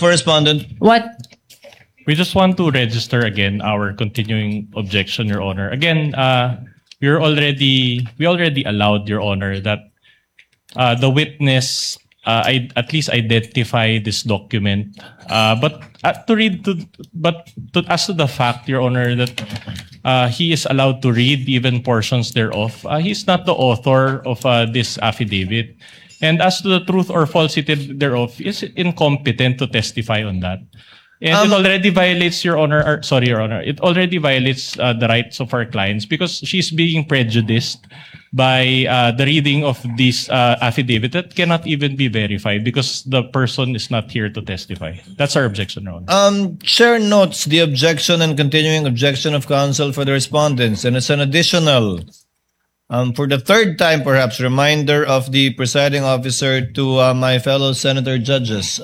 for respondent. What? We just want to register again our continuing objection, Your Honor. Again, we already allowed, Your Honor, that the witness at least identify this document. But as to the fact, Your Honor, that he is allowed to read even portions thereof, he's not the author of this affidavit. And as to the truth or falsity thereof, he is incompetent to testify on that. And it already violates, Your Honor, it already violates the rights of our clients because she's being prejudiced by the reading of this affidavit that cannot even be verified because the person is not here to testify. That's our objection, Your Honor. Chair notes the objection and continuing objection of counsel for the respondents, and it's an additional, for the third time perhaps, reminder of the presiding officer to my fellow senator judges.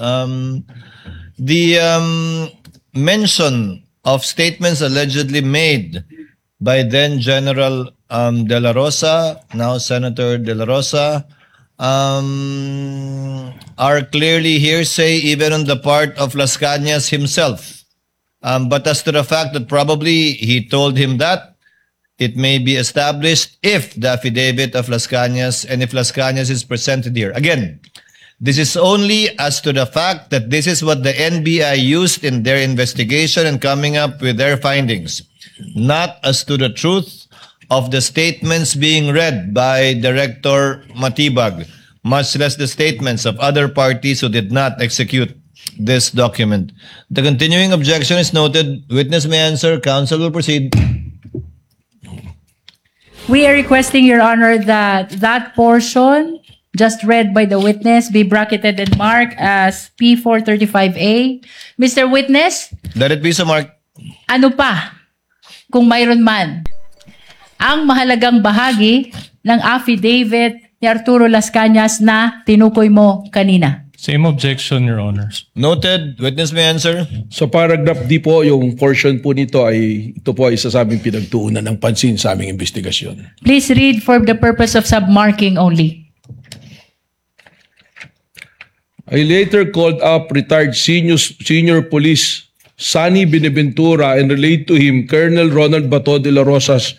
The mention of statements allegedly made by then General De La Rosa, now Senator De La Rosa, are clearly hearsay even on the part of Las Cañas himself. But as to the fact that probably he told him that, it may be established if the affidavit of Las Cañas and if Las Cañas is presented here. Again, this is only as to the fact that this is what the NBI used in their investigation and coming up with their findings, not as to the truth of the statements being read by Director Matibag, much less the statements of other parties who did not execute this document. The continuing objection is noted. Witness may answer. Counsel will proceed. We are requesting, Your Honor, that that portion just read by the witness be bracketed and marked as P435A. Mr. Witness, Let it be so marked. ano pa, kung mayroon man, ang mahalagang bahagi ng affidavit ni Arturo Las Cañas na tinukoy mo kanina? Same objection, Your Honors. Noted. Witness may answer. So paragraph D po, yung portion po nito ay ito po ay isa sa aming pinagtuunan ng pansin sa aming investigasyon. Please read for the purpose of submarking only. I later called up retired senior police Sonny Benaventura and relayed to him Colonel Ronald Bato de la Rosa's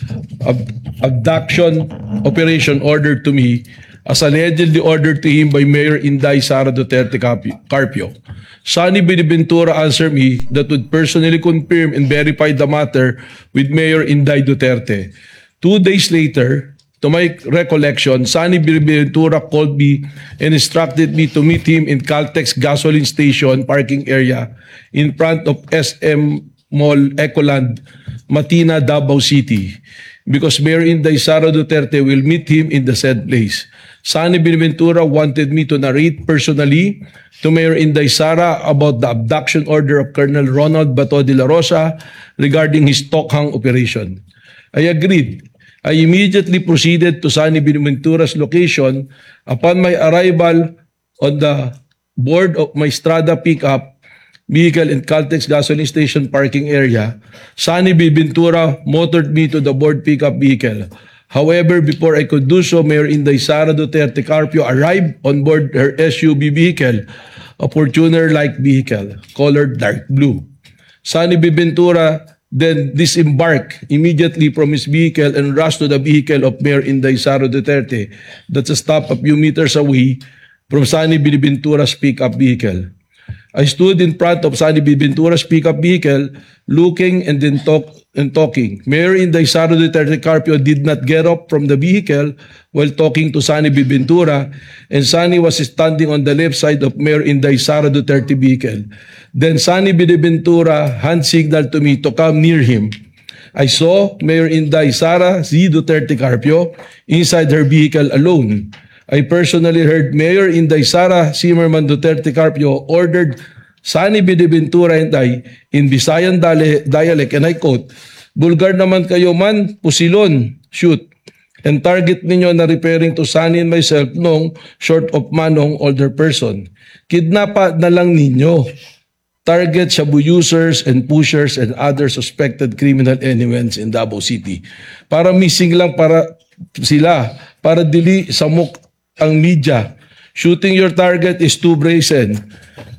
abduction operation ordered to me as allegedly ordered to him by Mayor Inday Sara Duterte Carpio. Sonny Benaventura answered me that would personally confirm and verify the matter with Mayor Inday Duterte. 2 days later, to my recollection, Sonny Benaventura called me and instructed me to meet him in Caltex gasoline station parking area in front of SM Mall Ecoland, Matina, Davao City, because Mayor Inday Sara Duterte will meet him in the said place. Sonny Benaventura wanted me to narrate personally to Mayor Inday Sara about the abduction order of Colonel Ronald Bato de la Rosa regarding his Tokhang operation. I agreed. I immediately proceeded to Sonny Benaventura's location. Upon my arrival on the board of my Strada pickup vehicle in Caltex gasoline station parking area, Sonny Benaventura motored me to the board pickup vehicle. However, before I could do so, Mayor Inday Sara Duterte Carpio arrived on board her SUV vehicle, a Fortuner-like vehicle, colored dark blue. Sonny Benaventura then disembarked immediately from his vehicle and rushed to the vehicle of Mayor Inday Sara Duterte that's stopped a few meters away from Sonny Benaventura's pickup vehicle. I stood in front of Sonny Benaventura's pickup vehicle looking and then talking. Mayor Inday Sara Duterte Carpio did not get up from the vehicle while talking to Sonny Benaventura, and Sonny was standing on the left side of Mayor Inday Sara Duterte vehicle. Then Sonny Benaventura hand signaled to me to come near him. I saw Mayor Inday Sara Z. Duterte Carpio inside her vehicle alone. I personally heard Mayor Inday Sara Zimmerman Duterte Carpio ordered Sonny Benaventura and I in Visayan dialect, and I quote, "Bulgar naman kayo man, pusilon, shoot." And target ninyo na referring to Sonny and myself nung short of manong older person. Kidnapa na lang ninyo. Target shabu users and pushers and other suspected criminal elements in Davao City. Para missing lang para sila, para dili samok ang media. Shooting your target is too brazen.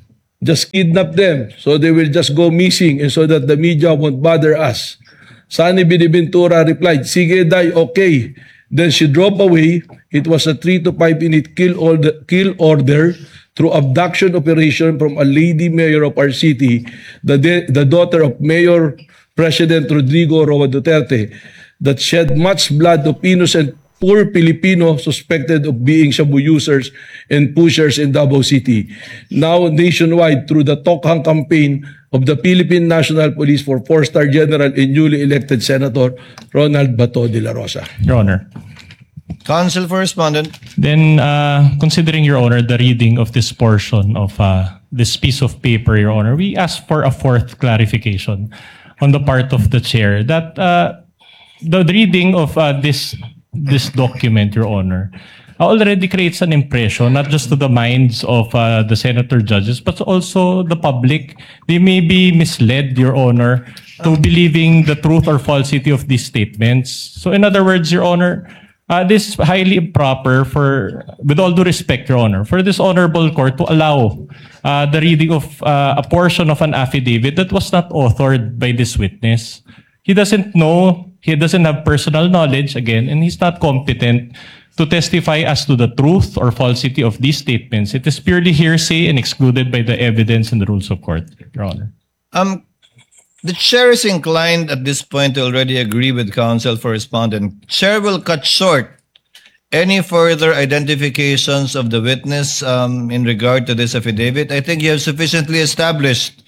just kidnap them so they will just go missing and so that the media won't bother us. Sunny Biniventura replied, "Sige, Day, okay." Then she drove away. It was a 3 to 5 minute kill order through abduction operation from a lady mayor of our city, the daughter of Mayor President Rodrigo Roa Duterte, that shed much blood of innocent poor Filipino suspected of being shabu users and pushers in Davao City. Now nationwide through the Tokhang campaign of the Philippine National Police for 4-star General and newly elected Senator Ronald Bato de la Rosa. Your Honor. Counsel for Respondent. Then, considering, Your Honor, the reading of this portion of this piece of paper, Your Honor, we ask for a fourth clarification on the part of the chair that the reading of this document, Your Honor, already creates an impression, not just to the minds of the senator judges, but also the public. They may be misled, Your Honor, to believing the truth or falsity of these statements. So in other words, Your Honor, this is highly improper for, with all due respect, Your Honor, for this honorable court to allow the reading of a portion of an affidavit that was not authored by this witness. He doesn't know, he doesn't have personal knowledge, again, and he's not competent to testify as to the truth or falsity of these statements. It is purely hearsay and excluded by the evidence and the rules of court, Your Honor. The chair is inclined at this point to already agree with counsel for Respondent. Chair will cut short any further identifications of the witness in regard to this affidavit. I think you have sufficiently established,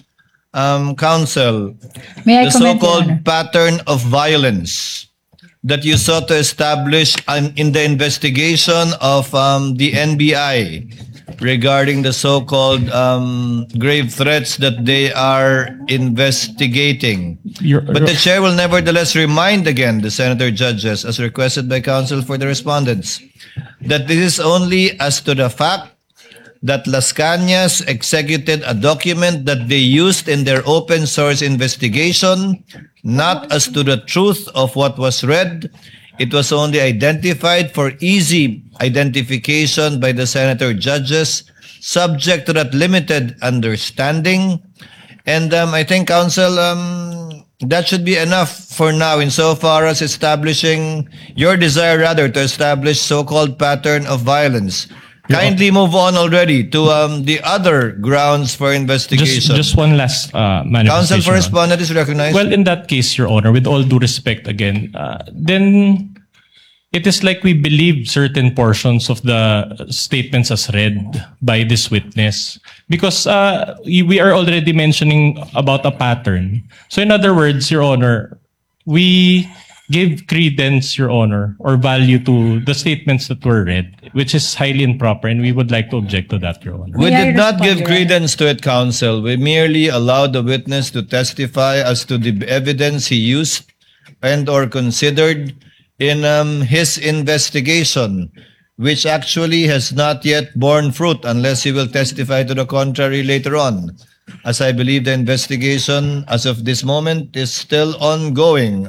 counsel, May I the comment, Your Honor? so-called pattern of violence that you sought to establish in the investigation of the NBI regarding the so-called grave threats that they are investigating. But the chair will nevertheless remind again the senator judges, as requested by counsel for the respondents, that this is only as to the fact that Las Cañas executed a document that they used in their open source investigation, not as to the truth of what was read. It was only identified for easy identification by the senator judges, subject to that limited understanding. And I think, counsel, that should be enough for now insofar as establishing your desire, rather, to establish so-called pattern of violence. Kindly move on already to the other grounds for investigation. Just one last manifestation. Counsel for Respondent is recognized. Well, in that case, Your Honor, with all due respect again, then it is like we believe certain portions of the statements as read by this witness because we are already mentioning about a pattern. So in other words, Your Honor, we give credence, Your Honor, or value to the statements that were read, which is highly improper, and we would like to object to that, Your Honor. We May I did not respond, give Your credence to it, counsel. We merely allowed the witness to testify as to the evidence he used and or considered in his investigation, which actually has not yet borne fruit unless he will testify to the contrary later on. As I believe the investigation as of this moment is still ongoing.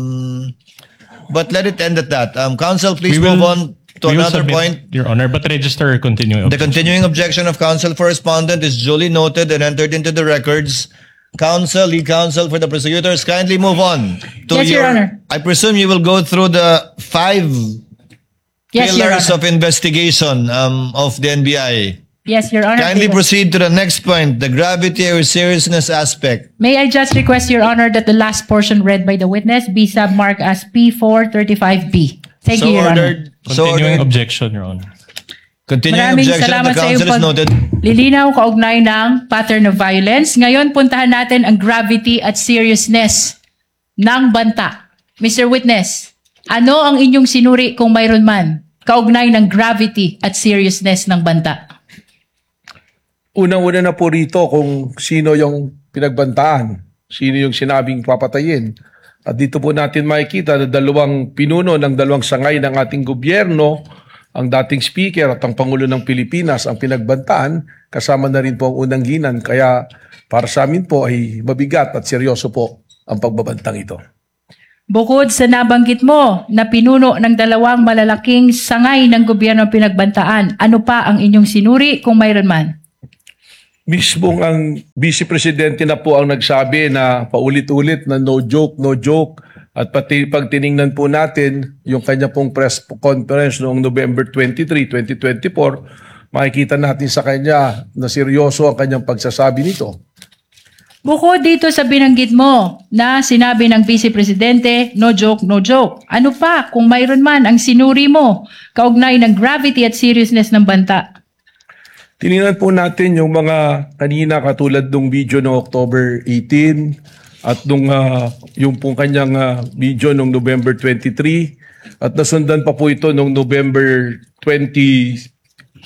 But let it end at that. Counsel, please move on to We will another submit, point. Your Honor, but register a continuing The objection. continuing objection of counsel for respondent is duly noted and entered into the records. Counsel, lead counsel for the prosecutors, kindly move on to Yes, Your Honor. I presume you will go through the 5 Yes, Your pillars Honor. of investigation of the NBI. Yes, Your Honor. Kindly proceed to the next point, the gravity or seriousness aspect. May I just request, Your Honor, that the last portion read by the witness be submarked as P435B. Thank So you, Your Honor. ordered. So Continuing ordered. objection, Your Honor. Continuing Maraming objection, the salamat sa counsel iyong is noted. paglilinaw kaugnay ng pattern of violence. Ngayon, puntahan natin ang gravity at seriousness ng banta. Mr. Witness, ano ang inyong sinuri kung mayroon man kaugnay ng gravity at seriousness ng banta? Unang-una na po rito kung sino yung pinagbantaan, sino yung sinabing papatayin. At dito po natin makikita na dalawang pinuno ng dalawang sangay ng ating gobyerno, ang dating speaker at ang Pangulo ng Pilipinas ang pinagbantaan, kasama na rin po ang unang ginan. Kaya para sa amin po ay mabigat at seryoso po ang pagbabantang ito. Bukod sa nabanggit mo na pinuno ng dalawang malalaking sangay ng gobyerno ang pinagbantaan, ano pa ang inyong sinuri kung mayroon man? Mismong ang Vice Presidente na po ang nagsabi na paulit-ulit na no joke, no joke. At pati pag tiningnan po natin yung kanya pong press conference noong November 23, 2024, makikita natin sa kanya na seryoso ang kanyang pagsasabi nito. Bukod dito sa binanggit mo na sinabi ng Vice Presidente, no joke, no joke. Ano pa kung mayroon man ang sinuri mo kaugnay ng gravity at seriousness ng banta? Tinignan po natin yung mga kanina katulad ng video noong October 18 at yung pong kanyang video noong November 23 at nasundan pa po ito noong November 26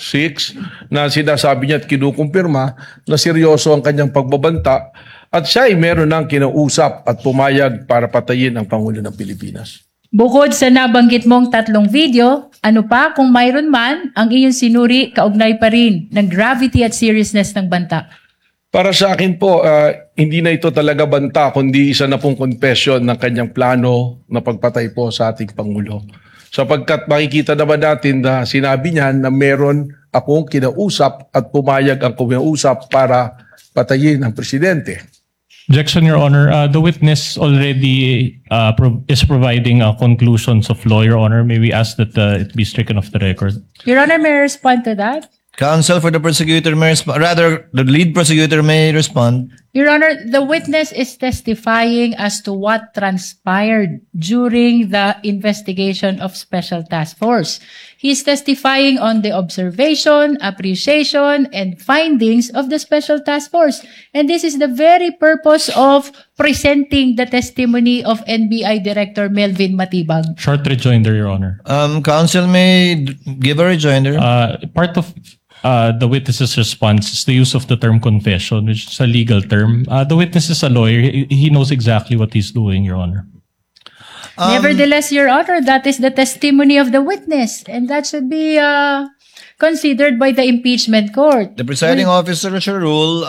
na sinasabi niya at kinukumpirma na seryoso ang kanyang pagbabanta at siya ay meron ng kinausap at pumayag para patayin ang Pangulo ng Pilipinas. Bukod sa nabanggit mong 3 video, ano pa kung mayroon man ang iyong sinuri kaugnay pa rin ng gravity at seriousness ng banta? Para sa akin po, hindi na ito talaga banta kundi isa na pong confession ng kanyang plano na pagpatay po sa ating Pangulo. Sapagkat makikita naman natin na sinabi niya na meron akong kinausap at pumayag ang kinausap para patayin ang presidente. Objection, Your Honor. The witness already is providing conclusions of law, Your Honor. May we ask that it be stricken off the record? Your Honor, may I respond to that? Counsel for the prosecutor may respond. Rather, the lead prosecutor may respond. Your Honor, the witness is testifying as to what transpired during the investigation of Special Task Force. He is testifying on the observation, appreciation, and findings of the Special Task Force. And this is the very purpose of presenting the testimony of NBI Director Melvin Matibag. Short rejoinder, Your Honor. Counsel may give a rejoinder. Part of the witness's response is the use of the term confession, which is a legal term. The witness is a lawyer. He knows exactly what he's doing, Your Honor. Nevertheless, Your Honor, that is the testimony of the witness, and that should be considered by the impeachment court. The presiding officer shall rule,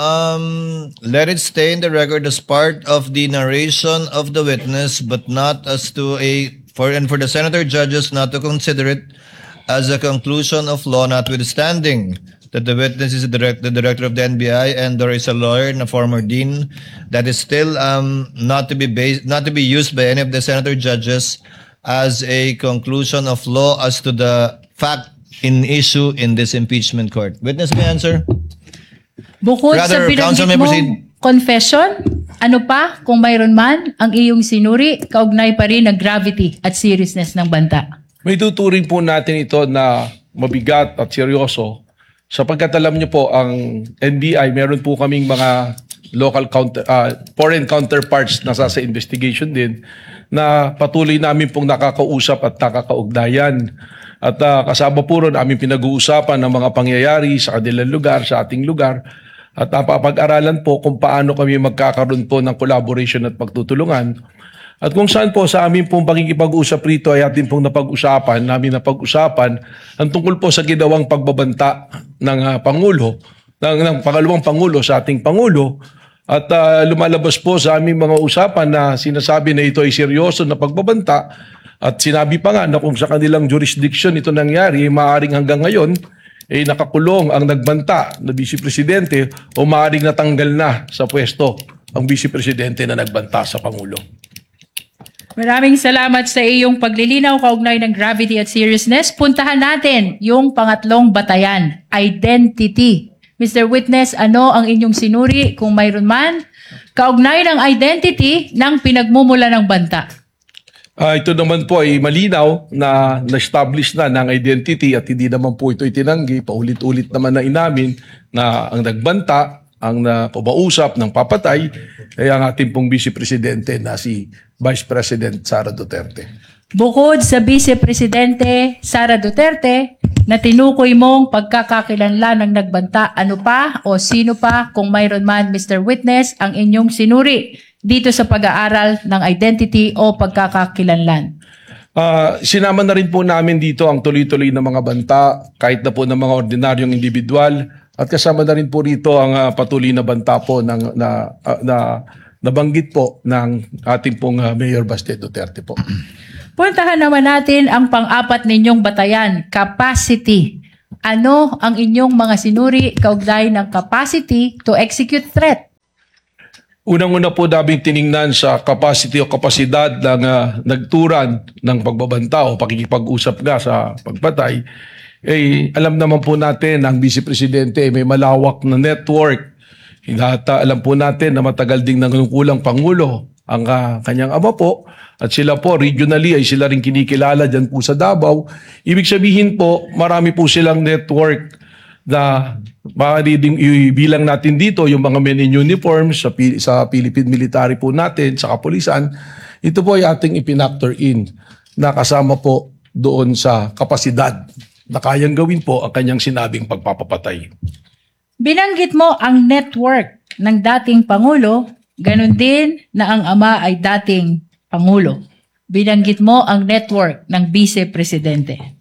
let it stay in the record as part of the narration of the witness, but not as to for the senator judges not to consider it as a conclusion of law, notwithstanding that the witness is the director of the NBI and there is a lawyer and a former dean. That is still not to be used by any of the senator judges as a conclusion of law as to the fact in issue in this impeachment court. Witness may answer. Bukod Rather, sa counsel may binanggit proceed. mong confession, ano pa kung mayroon man ang iyong sinuri, kaugnay pa rin ng gravity at seriousness ng banta? May tuturing po natin ito na mabigat at seryoso sapagkat alam niyo po ang NBI meron po kaming mga foreign counterparts na sa investigation din na patuloy namin pong nakakausap at nakakaugnayan. At kasama po ron aming pinag-uusapan ng mga pangyayari sa kanilang lugar, sa ating lugar. At napapag-aralan po kung paano kami magkakaroon po ng collaboration at pagtutulungan. At kung saan po sa amin pong pakikipag-usap rito ay atin pong napag-usapan ang tungkol po sa ginawang pagbabanta ng Pangulo, ng pangalawang Pangulo sa ating Pangulo. At lumalabas po sa aming mga usapan na sinasabi na ito ay seryoso na pagbabanta at sinabi pa nga na kung sa kanilang jurisdiction ito nangyari, maaaring hanggang ngayon nakakulong ang nagbanta na Vice Presidente o maaaring natanggal na sa pwesto ang Vice Presidente na nagbanta sa Pangulo. Maraming salamat sa iyong paglilinaw kaugnay ng gravity at seriousness. Puntahan natin yung pangatlong batayan, identity. Mr. Witness, ano ang inyong sinuri kung mayroon man kaugnay ng identity ng pinagmumula ng banta? Ito naman po ay malinaw na na-establish na ng identity at hindi naman po ito itinanggi. Paulit-ulit naman na inamin na ang nagbanta, ang napausap ng papatay ay ang ating pong Vice Presidente na si Vice President Sara Duterte. Bukod sa Vice Presidente Sara Duterte na tinukoy mong pagkakakilanlan ng nagbanta, ano pa o sino pa kung mayroon man, Mr. Witness, ang inyong sinuri dito sa pag-aaral ng identity o pagkakakilanlan? Sinama na rin po namin dito ang tuloy-tuloy na mga banta kahit na po ng mga ordinaryong individual at kasama na rin po rito ang patuloy na banta po na nabanggit po ng ating pong Mayor Baste Duterte po. Puntahan naman natin ang pang-apat ninyong batayan, capacity. Ano ang inyong mga sinuri kaugnay ng capacity to execute threat? Unang-una po daming tiningnan sa capacity o kapasidad ng nagturan ng pagbabanta o pakikipag-usap nga sa pagpatay. Alam naman po natin ang Vice Presidente may malawak na network. Alam po natin na matagal ding nangungulang Pangulo ang kanyang ama po. At sila po, regionally, ay sila rin kinikilala dyan po sa Davao. Ibig sabihin po, marami po silang network na maaari ding ibilang natin dito yung mga men in uniform sa Philippine military po natin, sa kapulisan. Ito po ay ating ipinactor in na kasama po doon sa kapasidad na kayang gawin po ang kanyang sinabing pagpapapatay. Binanggit mo ang network ng dating Pangulo, ganun din na ang ama ay dating Pangulo. Binanggit mo ang network ng Vice Presidente.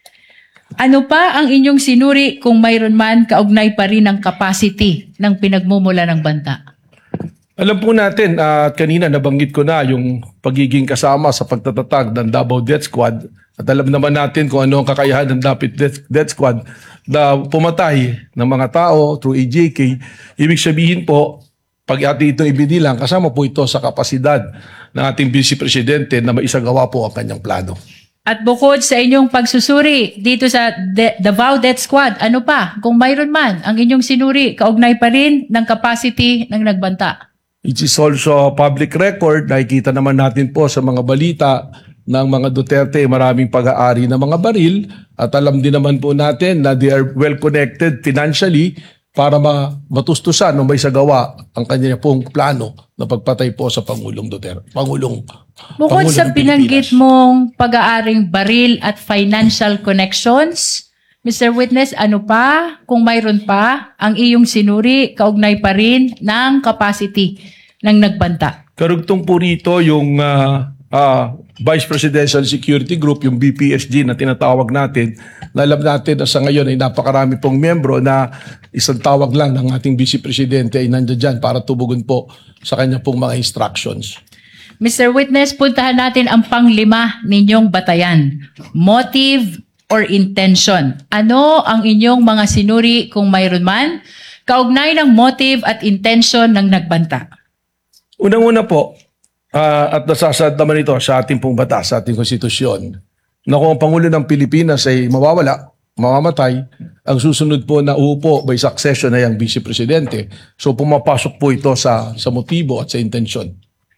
Ano pa ang inyong sinuri kung mayroon man kaugnay pa rin ang capacity ng pinagmumula ng banta? Alam po natin at kanina nabanggit ko na yung pagiging kasama sa pagtatatag ng Davao Death Squad at alam naman natin kung ano ang kakayahan ng Death Squad na pumatay ng mga tao through AJK. Ibig sabihin po, pag ating ito ibinilang, kasama po ito sa kapasidad ng ating Vice Presidente na maisagawa po ang kanyang plano. At bukod sa inyong pagsusuri dito sa Davao Death Squad, ano pa, kung mayroon man, ang inyong sinuri, kaugnay pa rin ng capacity ng nagbanta? It is also public record. Nakikita naman natin po sa mga balita ng mga Duterte, maraming pag-aari ng mga baril. At alam din naman po natin na they are well connected financially para matustusan o may sagawa ang kanya pong plano na pagpatay po sa Pangulong Duterte. Bukod sa ng binanggit Pilipinas. mong pag-aaring baril at financial connections, Mr. Witness, ano pa, kung mayroon pa, ang iyong sinuri, kaugnay pa rin ng capacity ng nagbanta? Karugtong po rito yung Vice Presidential Security Group, yung BPSG na tinatawag natin, na alam natin na sa ngayon ay napakarami pong miyembro na isang tawag lang ng ating Vice Presidente ay nandiyan dyan para tubugon po sa kanya pong mga instructions. Mr. Witness, puntahan natin ang panglima ninyong batayan. Motive or intention. Ano ang inyong mga sinuri kung mayroon man, kaugnay ng motive at intention ng nagbanta? Unang-una po, at nasasad naman ito sa ating pong batas, sa ating konstitusyon, na kung ang Pangulo ng Pilipinas ay mamamatay, ang susunod po na uupo by succession ay ang Vice Presidente. So pumapasok po ito sa motibo at sa intensyon.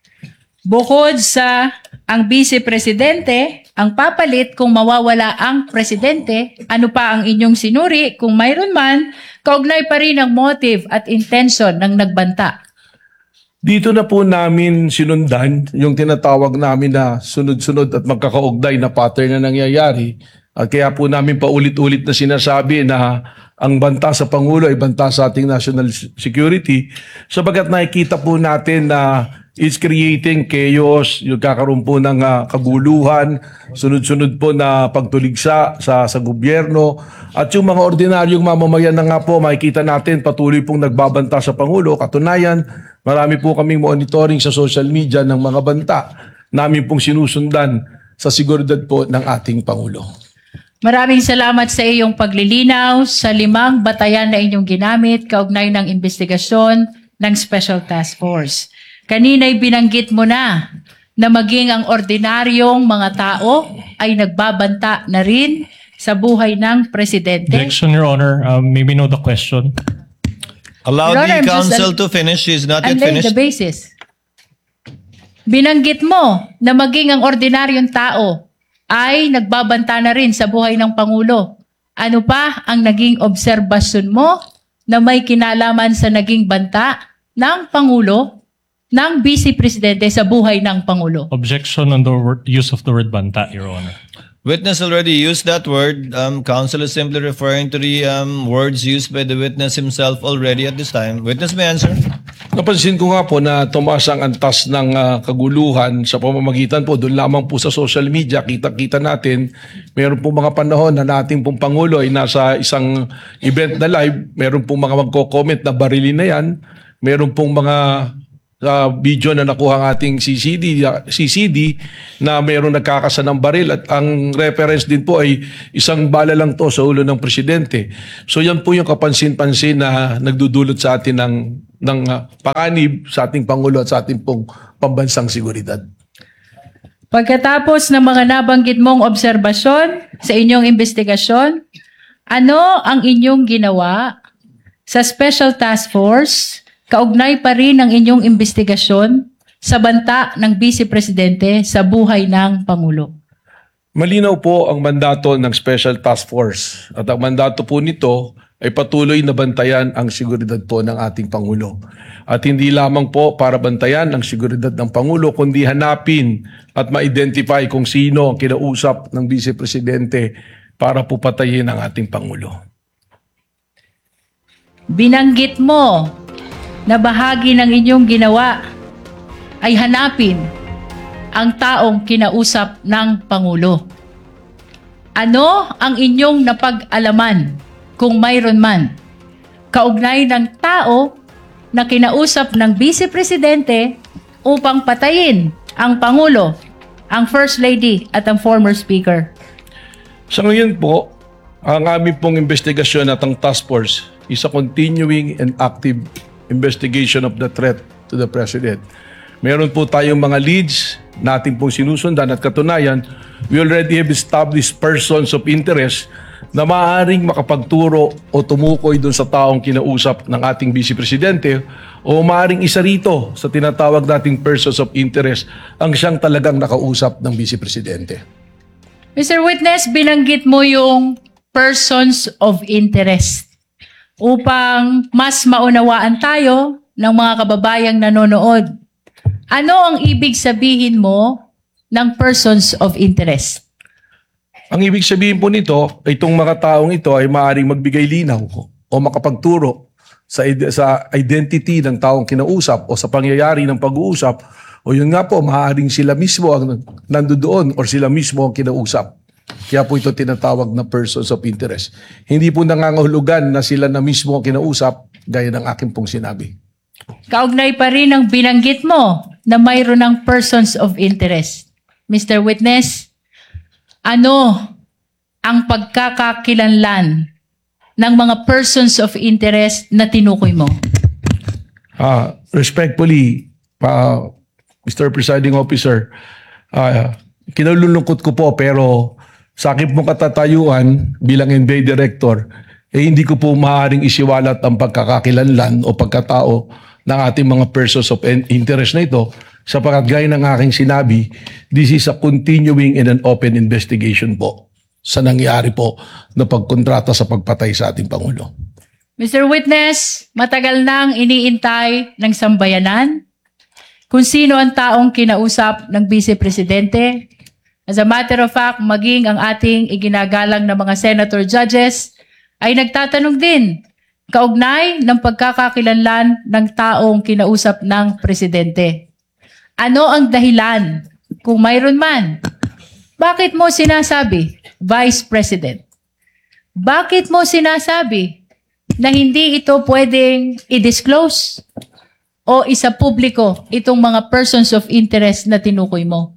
Bukod sa ang Vice Presidente, ang papalit kung mawawala ang Presidente, ano pa ang inyong sinuri kung mayroon man, kaugnay pa rin ang motive at intention ng nagbanta? Dito na po namin sinundan yung tinatawag namin na sunod-sunod at magkakaugnay na pattern na nangyayari. At kaya po namin paulit-ulit na sinasabi na ang banta sa Pangulo ay banta sa ating national security sabagat nakikita po natin na it's creating chaos, yung kakaroon po ng kaguluhan, sunod-sunod po na pagtuligsa sa gobyerno at yung mga ordinaryong mamamayan na nga po makikita natin patuloy pong nagbabanta sa Pangulo. Katunayan, marami po kaming monitoring sa social media ng mga banta namin pong sinusundan sa seguridad po ng ating Pangulo. Maraming salamat sa iyong paglilinaw sa 5 batayan na inyong ginamit kaugnay ng investigasyon ng Special Task Force. Kanina'y binanggit mo na maging ang ordinaryong mga tao ay nagbabanta na rin sa buhay ng Presidente. Objection, Your Honor. Maybe know the question. Allow Your Honor, the I'm just counsel to finish. She's not I'm yet laying the finished. basis. Binanggit mo na maging ang ordinaryong tao ay nagbabanta na rin sa buhay ng Pangulo. Ano pa ang naging obserbasyon mo na may kinalaman sa naging banta ng Pangulo, ng Vice Presidente sa buhay ng Pangulo? Objection on the use of the word banta, Your Honor. Witness already used that word. Counsel is simply referring to the words used by the witness himself already at this time. Witness may answer. Napansin ko nga po na tumaas ang antas ng kaguluhan sa pamamagitan po doon lamang po sa social media. Kita-kita natin, meron po mga panahon na nating pong Pangulo ay nasa isang event na live. Meron pong mga magko-comment na barilin na yan. Meron pong mga video na nakuha ng ating CCD na mayroong nagkakasa ng baril at ang reference din po ay isang bala lang to sa ulo ng presidente. So yan po yung kapansin-pansin na nagdudulot sa atin ng panganib sa ating Pangulo at sa ating pong pambansang seguridad. Pagkatapos ng mga nabanggit mong obserbasyon sa inyong investigasyon, ano ang inyong ginawa sa Special Task Force kaugnay pa rin ang inyong investigasyon sa banta ng Vice Presidente sa buhay ng Pangulo? Malinaw po ang mandato ng Special Task Force at ang mandato po nito ay patuloy na bantayan ang seguridad po ng ating Pangulo. At hindi lamang po para bantayan ang seguridad ng Pangulo, kundi hanapin at ma-identify kung sino ang kinausap ng Vice Presidente para po patayin ang ating Pangulo. Binanggit mo na bahagi ng inyong ginawa ay hanapin ang taong kinausap ng Pangulo. Ano ang inyong napag-alaman, kung mayroon man, kaugnay ng tao na kinausap ng Vice Presidente upang patayin ang Pangulo, ang First Lady at ang former Speaker? Sa ngayon po, ang aming pong investigasyon at ang task force is a continuing and active investigation of the threat to the President. Meron po tayong mga leads natin pong sinusundan at katunayan, we already have established persons of interest na maaaring makapagturo o tumukoy doon sa taong kinausap ng ating Vice Presidente o maaaring isa rito sa tinatawag nating persons of interest ang siyang talagang nakausap ng Vice Presidente. Mr. Witness, binanggit mo yung persons of interest upang mas maunawaan tayo ng mga kababayang nanonood. Ano ang ibig sabihin mo ng persons of interest? Ang ibig sabihin po nito ay itong mga taong ito ay maaaring magbigay linaw o makapagturo sa identity ng taong kinausap o sa pangyayari ng pag-uusap o yun nga po, maaaring sila mismo ang nandoon o sila mismo ang kinausap. Kaya po ito tinatawag na persons of interest. Hindi po nangangahulugan na sila na mismo ang kinausap gaya ng akin pong sinabi. Kaugnay pa rin ang binanggit mo na mayroon ng persons of interest. Mr. Witness, ano ang pagkakakilanlan ng mga persons of interest na tinukoy mo? Respectfully, Mr. Presiding Officer, kinalulungkot ko po pero sa akin pong katatayuan bilang NBI Director, hindi ko po maaaring isiwalat ang pagkakakilanlan o pagkatao ng ating mga persons of interest na ito sapagkat gaya ng aking sinabi, this is a continuing and an open investigation po sa nangyari po na pagkontrata sa pagpatay sa ating Pangulo. Mr. Witness, matagal nang iniintay ng sambayanan kung sino ang taong kinausap ng Vice Presidente. As a matter of fact, maging ang ating iginagalang na mga senator judges ay nagtatanong din kaugnay ng pagkakakilanlan ng taong kinausap ng Presidente. Ano ang dahilan, kung mayroon man? Bakit mo sinasabi, Vice President? Bakit mo sinasabi na hindi ito pwedeng i-disclose o isa publiko itong mga persons of interest na tinukoy mo?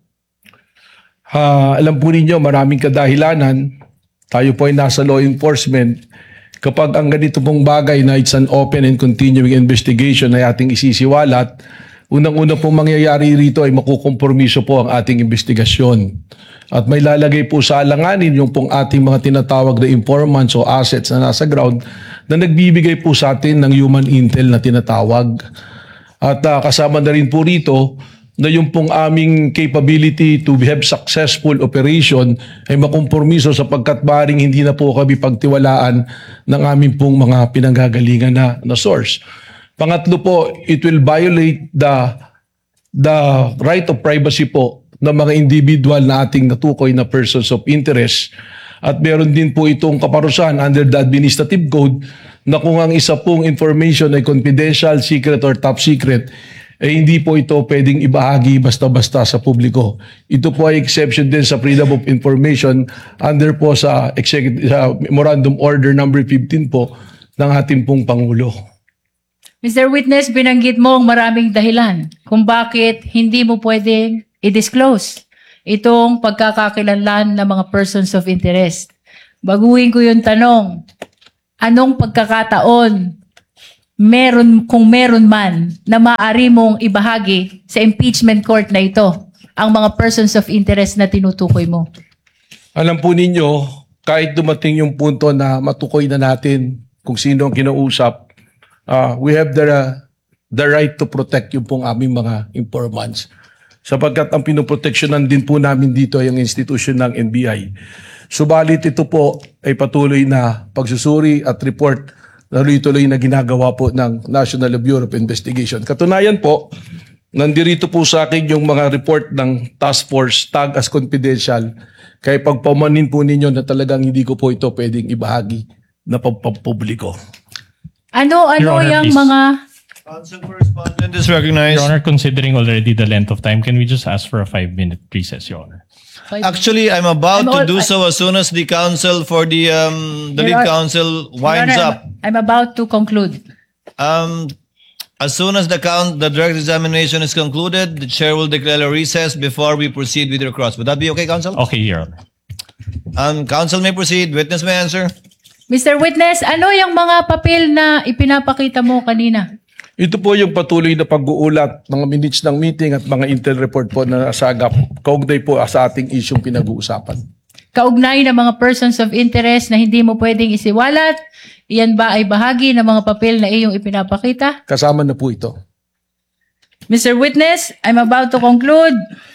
Alam po ninyo, maraming kadahilanan. Tayo po ay nasa law enforcement. Kapag ang ganito pong bagay na it's an open and continuing investigation ay ating isisiwalat, unang-una pong mangyayari rito ay makukompromiso po ang ating investigasyon. At may lalagay po sa alanganin yung pong ating mga tinatawag na informants o assets na nasa ground na nagbibigay po sa atin ng human intel na tinatawag. At kasama na rin po rito na yung pong aming capability to have successful operation ay makompromiso sapagkat maaaring hindi na po kami pagtiwalaan ng aming pong mga pinanggagalingan na source. Pangatlo po, it will violate the right of privacy po ng mga individual na ating natukoy na persons of interest. At meron din po itong kaparusahan under the administrative code na kung ang isa pong information ay confidential, secret, or top secret, hindi po ito pwedeng ibahagi basta-basta sa publiko. Ito po ay exception din sa Freedom of Information under po sa Memorandum Order number 15 po ng ating pong Pangulo. Mr. Witness, binanggit mo ang maraming dahilan kung bakit hindi mo pwedeng i-disclose itong pagkakakilanlan ng mga persons of interest. Baguhin ko yung tanong, anong pagkakataon kung meron man na maaari mong ibahagi sa impeachment court na ito ang mga persons of interest na tinutukoy mo? Alam po ninyo, kahit dumating yung punto na matukoy na natin kung sino ang kinausap, we have the right to protect yung pong aming mga informants. Sapagkat ang pinoproteksyonan din po namin dito ay ang institusyon ng NBI. Subalit ito po ay patuloy na pagsusuri at report na tuloy na ginagawa po ng National Bureau of Investigation. Katunayan po, nandirito po sa akin yung mga report ng task force tag as confidential. Kaya pagpamanin po ninyo na talagang hindi ko po ito pwedeng ibahagi na pagpapubliko. Ano Your Honor, yung please. mga... Counsel for respondent is Your recognized. Honor, considering already the length of time, can we just ask for a 5-minute recess, Your Honor? Actually, I'm about I'm to do all- so as soon as the counsel for the lead Your Honor- counsel Your winds Honor, up. I'm about to conclude. As soon as the direct examination is concluded, the chair will declare a recess before we proceed with your cross. Would that be okay, counsel? Okay, Your Honor. Counsel may proceed. Witness may answer. Mr. Witness, ano yung mga papel na ipinapakita mo kanina? Ito po yung patuloy na pag-uulat, mga minutes ng meeting at mga intel report po na nasagap. Kaugnay po sa ating isyong pinag-uusapan. Kaugnay ng mga persons of interest na hindi mo pwedeng isiwalat, iyan ba ay bahagi ng mga papel na iyong ipinapakita? Kasama na po ito. Mr. Witness, I'm about to conclude.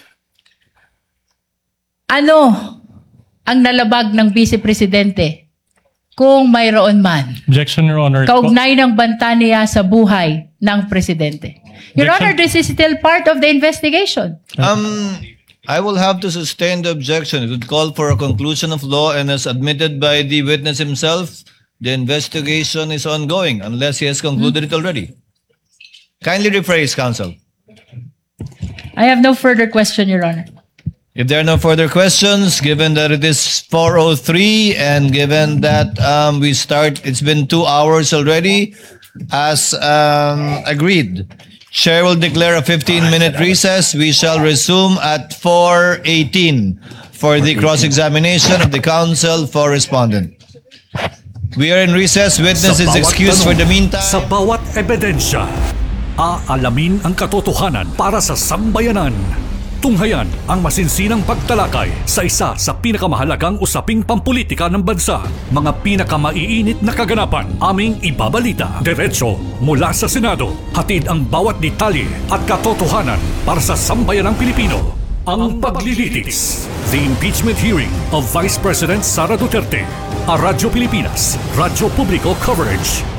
Ano ang nalabag ng Vice Presidente kung mayroon man? Objection, Your Honor. Kaugnay ng banta niya sa buhay ng Presidente. Your Objection. Honor, this is still part of the investigation. I will have to sustain the objection. It would call for a conclusion of law, and as admitted by the witness himself, the investigation is ongoing unless he has concluded it already. Kindly rephrase, counsel. I have no further question, Your Honor. If there are no further questions, given that it is 4:03 and given that it's been 2 hours already, as agreed, Chair will declare a 15-minute recess. We shall resume at 4:18 for the cross-examination of the counsel for respondent. We are in recess. Witness is excused for the meantime. Sa bawat ebidensya, aalamin ang katotohanan para sa sambayanan. Tunghayan ang masinsinang pagtalakay sa isa sa pinakamahalagang usaping pampolitika ng bansa. Mga pinakamaiinit na kaganapan aming ibabalita. Diretso mula sa Senado. Hatid ang bawat detalye at katotohanan para sa sambayanang Pilipino. Ang paglilitis. The impeachment hearing of Vice President Sara Duterte. A Radyo Pilipinas, Radyo Publiko Coverage.